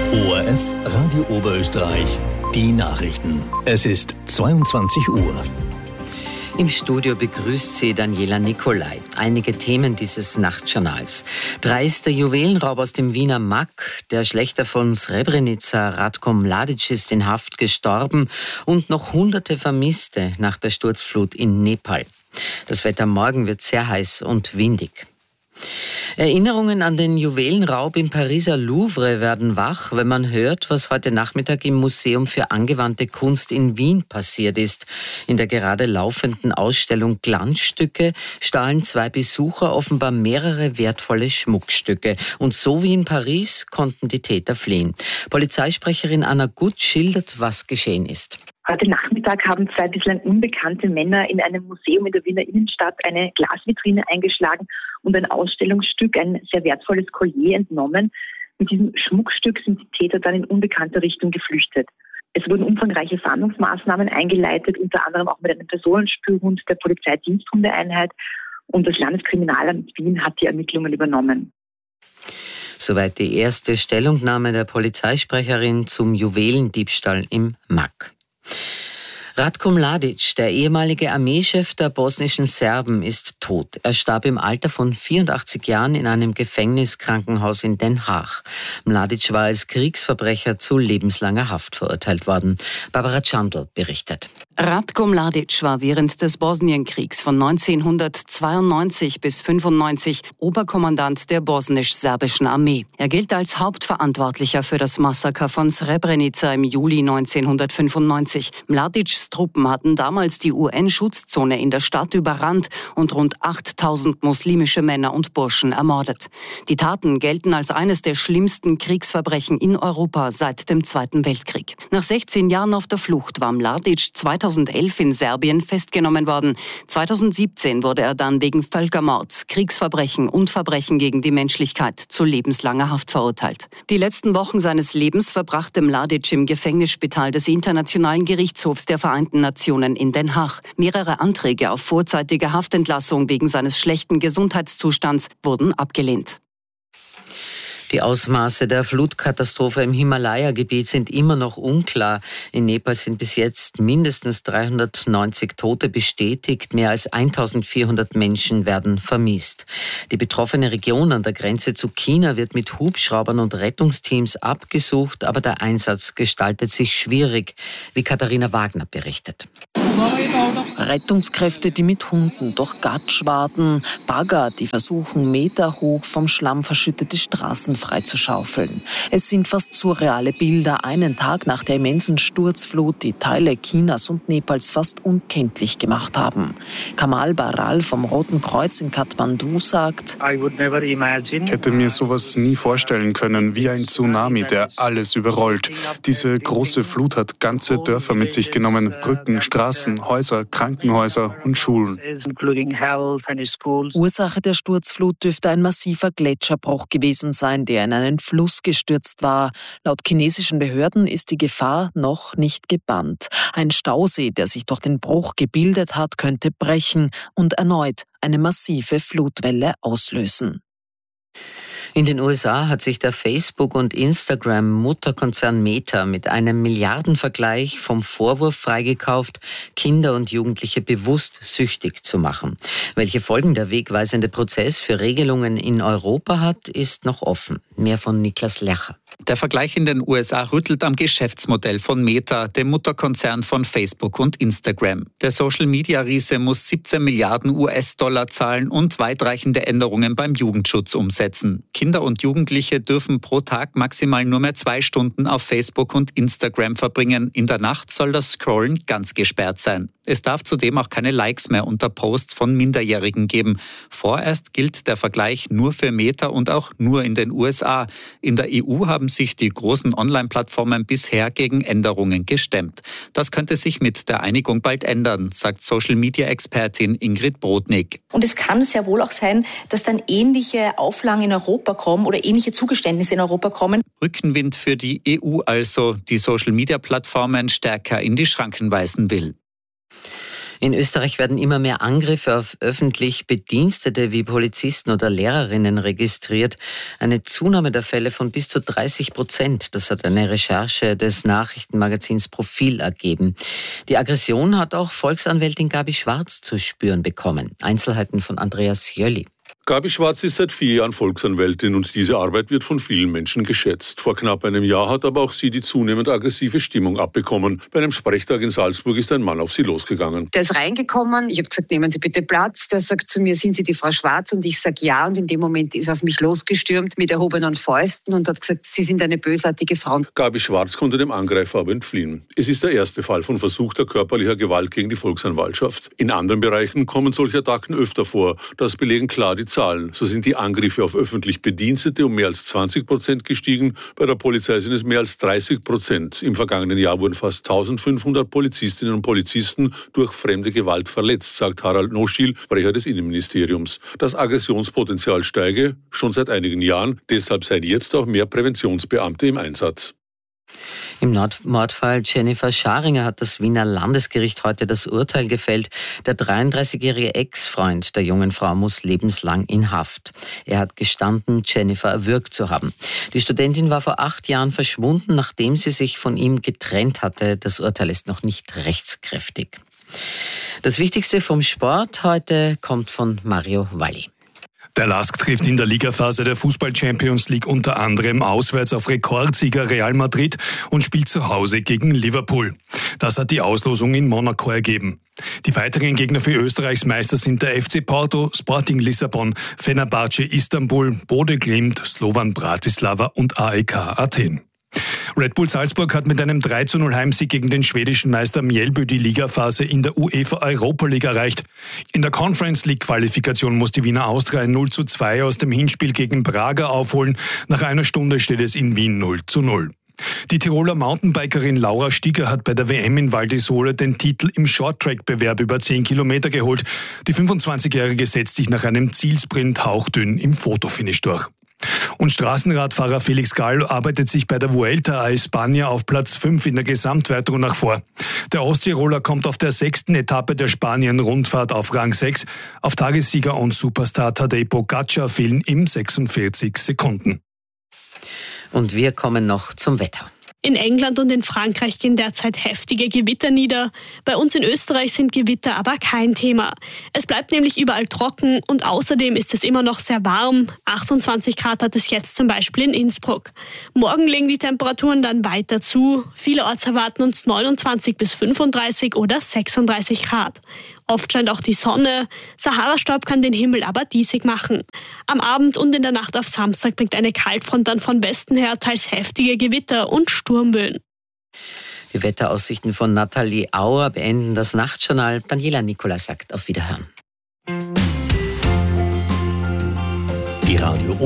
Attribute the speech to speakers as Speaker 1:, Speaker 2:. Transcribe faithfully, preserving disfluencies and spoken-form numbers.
Speaker 1: O R F Radio Oberösterreich, die Nachrichten. Es ist zweiundzwanzig Uhr.
Speaker 2: Im Studio begrüßt sie Daniela Nicolai. Einige Themen dieses Nachtjournals. Dreister Juwelenraub aus dem Wiener Mack. Der Schlächter von Srebrenica, Ratko Mladic, ist in Haft gestorben und noch Hunderte Vermisste nach der Sturzflut in Nepal. Das Wetter morgen wird sehr heiß und windig. Erinnerungen an den Juwelenraub im Pariser Louvre werden wach, wenn man hört, was heute Nachmittag im Museum für angewandte Kunst in Wien passiert ist. In der gerade laufenden Ausstellung Glanzstücke stahlen zwei Besucher offenbar mehrere wertvolle Schmuckstücke. Und so wie in Paris konnten die Täter fliehen. Polizeisprecherin Anna Gut schildert, was geschehen ist.
Speaker 3: Heute Nachmittag haben zwei bislang unbekannte Männer in einem Museum in der Wiener Innenstadt eine Glasvitrine eingeschlagen und ein Ausstellungsstück, ein sehr wertvolles Collier, entnommen. Mit diesem Schmuckstück sind die Täter dann in unbekannte Richtung geflüchtet. Es wurden umfangreiche Fahndungsmaßnahmen eingeleitet, unter anderem auch mit einem Personenspürhund der Polizeidiensthundeeinheit, und das Landeskriminalamt Wien hat die Ermittlungen übernommen.
Speaker 2: Soweit die erste Stellungnahme der Polizeisprecherin zum Juwelendiebstahl im Mack. Ratko Mladic, der ehemalige Armeechef der bosnischen Serben, ist tot. Er starb im Alter von vierundachtzig Jahren in einem Gefängniskrankenhaus in Den Haag. Mladic war als Kriegsverbrecher zu lebenslanger Haft verurteilt worden. Barbara Chandl berichtet.
Speaker 4: Ratko Mladic war während des Bosnienkriegs von neunzehnhundertzweiundneunzig bis fünfundneunzig Oberkommandant der bosnisch-serbischen Armee. Er gilt als Hauptverantwortlicher für das Massaker von Srebrenica im Juli neunzehnhundertfünfundneunzig. Mladics Truppen hatten damals die U N-Schutzzone in der Stadt überrannt und rund achttausend muslimische Männer und Burschen ermordet. Die Taten gelten als eines der schlimmsten Kriegsverbrechen in Europa seit dem Zweiten Weltkrieg. Nach sechzehn Jahren auf der Flucht war Mladic zweitausendelf in Serbien festgenommen worden. zweitausendsiebzehn wurde er dann wegen Völkermords, Kriegsverbrechen und Verbrechen gegen die Menschlichkeit zu lebenslanger Haft verurteilt. Die letzten Wochen seines Lebens verbrachte Mladic im Gefängnisspital des Internationalen Gerichtshofs der Vereinten Nationen in Den Haag. Mehrere Anträge auf vorzeitige Haftentlassung wegen seines schlechten Gesundheitszustands wurden abgelehnt.
Speaker 2: Die Ausmaße der Flutkatastrophe im Himalaya-Gebiet sind immer noch unklar. In Nepal sind bis jetzt mindestens dreihundertneunzig Tote bestätigt. Mehr als eintausendvierhundert Menschen werden vermisst. Die betroffene Region an der Grenze zu China wird mit Hubschraubern und Rettungsteams abgesucht, aber der Einsatz gestaltet sich schwierig, wie Katharina Wagner berichtet.
Speaker 5: Rettungskräfte, die mit Hunden durch Gatsch warten, Bagger, die versuchen, meterhoch vom Schlamm verschüttete Straßen freizuschaufeln. Es sind fast surreale Bilder, einen Tag nach der immensen Sturzflut, die Teile Chinas und Nepals fast unkenntlich gemacht haben. Kamal Baral vom Roten Kreuz in Kathmandu sagt:
Speaker 6: Ich hätte mir sowas nie vorstellen können, wie ein Tsunami, der alles überrollt. Diese große Flut hat ganze Dörfer mit sich genommen, Brücken, Straßen, Häuser, Krankenhäuser und Schulen.
Speaker 5: Ursache der Sturzflut dürfte ein massiver Gletscherbruch gewesen sein, der in einen Fluss gestürzt war. Laut chinesischen Behörden ist die Gefahr noch nicht gebannt. Ein Stausee, der sich durch den Bruch gebildet hat, könnte brechen und erneut eine massive Flutwelle auslösen.
Speaker 2: In den U S A hat sich der Facebook- und Instagram-Mutterkonzern Meta mit einem Milliardenvergleich vom Vorwurf freigekauft, Kinder und Jugendliche bewusst süchtig zu machen. Welche Folgen der wegweisende Prozess für Regelungen in Europa hat, ist noch offen. Mehr von Niklas Lercher.
Speaker 7: Der Vergleich in den U S A rüttelt am Geschäftsmodell von Meta, dem Mutterkonzern von Facebook und Instagram. Der Social-Media-Riese muss siebzehn Milliarden U S-Dollar zahlen und weitreichende Änderungen beim Jugendschutz umsetzen. Kinder und Jugendliche dürfen pro Tag maximal nur mehr zwei Stunden auf Facebook und Instagram verbringen. In der Nacht soll das Scrollen ganz gesperrt sein. Es darf zudem auch keine Likes mehr unter Posts von Minderjährigen geben. Vorerst gilt der Vergleich nur für Meta und auch nur in den U S A. In der E U haben sich die großen Online-Plattformen bisher gegen Änderungen gestemmt. Das könnte sich mit der Einigung bald ändern, sagt Social-Media-Expertin Ingrid Brodnik.
Speaker 8: Und es kann sehr wohl auch sein, dass dann ähnliche Auflagen in Europa kommen oder ähnliche Zugeständnisse in Europa kommen.
Speaker 7: Rückenwind für die E U also, die Social-Media-Plattformen stärker in die Schranken weisen will.
Speaker 2: In Österreich werden immer mehr Angriffe auf öffentlich Bedienstete wie Polizisten oder Lehrerinnen registriert. Eine Zunahme der Fälle von bis zu dreißig Prozent. Das hat eine Recherche des Nachrichtenmagazins Profil ergeben. Die Aggression hat auch Volksanwältin Gabi Schwarz zu spüren bekommen. Einzelheiten von Andreas Jöli.
Speaker 9: Gabi Schwarz ist seit vier Jahren Volksanwältin und diese Arbeit wird von vielen Menschen geschätzt. Vor knapp einem Jahr hat aber auch sie die zunehmend aggressive Stimmung abbekommen. Bei einem Sprechtag in Salzburg ist ein Mann auf sie losgegangen.
Speaker 10: Der ist reingekommen, ich habe gesagt, nehmen Sie bitte Platz. Der sagt zu mir, sind Sie die Frau Schwarz? Und ich sage ja. Und in dem Moment ist er auf mich losgestürmt mit erhobenen Fäusten und hat gesagt, Sie sind eine bösartige Frau.
Speaker 9: Gabi Schwarz konnte dem Angreifer aber entfliehen. Es ist der erste Fall von versuchter körperlicher Gewalt gegen die Volksanwaltschaft. In anderen Bereichen kommen solche Attacken öfter vor. Das belegen klar die Zahlen. So sind die Angriffe auf öffentlich Bedienstete um mehr als zwanzig Prozent gestiegen. Bei der Polizei sind es mehr als dreißig Prozent. Im vergangenen Jahr wurden fast eintausendfünfhundert Polizistinnen und Polizisten durch fremde Gewalt verletzt, sagt Harald Noschil, Sprecher des Innenministeriums. Das Aggressionspotenzial steige schon seit einigen Jahren. Deshalb seien jetzt auch mehr Präventionsbeamte im Einsatz.
Speaker 2: Im Mordfall Jennifer Scharinger hat das Wiener Landesgericht heute das Urteil gefällt. Der dreiunddreißigjährige Ex-Freund der jungen Frau muss lebenslang in Haft. Er hat gestanden, Jennifer erwürgt zu haben. Die Studentin war vor acht Jahren verschwunden, nachdem sie sich von ihm getrennt hatte. Das Urteil ist noch nicht rechtskräftig. Das Wichtigste vom Sport heute kommt von Mario Valli.
Speaker 11: Der L A S K trifft in der Ligaphase der Fußball-Champions League unter anderem auswärts auf Rekordsieger Real Madrid und spielt zu Hause gegen Liverpool. Das hat die Auslosung in Monaco ergeben. Die weiteren Gegner für Österreichs Meister sind der F C Porto, Sporting Lissabon, Fenerbahce Istanbul, Bode Glimt, Slovan Bratislava und A E K Athen. Red Bull Salzburg hat mit einem drei zu null Heimsieg gegen den schwedischen Meister Mjällby die Ligaphase in der UEFA Europa League erreicht. In der Conference League Qualifikation muss die Wiener Austria ein null zu zwei aus dem Hinspiel gegen Braga aufholen. Nach einer Stunde steht es in Wien null zu null. Die Tiroler Mountainbikerin Laura Stiger hat bei der W M in Val di Sole den Titel im Short-Track-Bewerb über zehn Kilometer geholt. Die fünfundzwanzigjährige setzt sich nach einem Zielsprint hauchdünn im Fotofinish durch. Und Straßenradfahrer Felix Gall arbeitet sich bei der Vuelta a España auf Platz fünf in der Gesamtwertung nach vor. Der Osttiroler kommt auf der sechsten Etappe der Spanien-Rundfahrt auf Rang sechs. Auf Tagessieger und Superstar Tadej Pogačar fehlen ihm sechsundvierzig Sekunden.
Speaker 2: Und wir kommen noch zum Wetter.
Speaker 12: In England und in Frankreich gehen derzeit heftige Gewitter nieder. Bei uns in Österreich sind Gewitter aber kein Thema. Es bleibt nämlich überall trocken und außerdem ist es immer noch sehr warm. achtundzwanzig Grad hat es jetzt zum Beispiel in Innsbruck. Morgen legen die Temperaturen dann weiter zu. Vielerorts erwarten uns neunundzwanzig bis fünfunddreißig oder sechsunddreißig Grad. Oft scheint auch die Sonne. Sahara-Staub kann den Himmel aber diesig machen. Am Abend und in der Nacht auf Samstag bringt eine Kaltfront dann von Westen her teils heftige Gewitter und Sturmböen.
Speaker 2: Die Wetteraussichten von Nathalie Auer beenden das Nachtjournal. Daniela Nicola sagt auf Wiederhören.
Speaker 1: Die Radio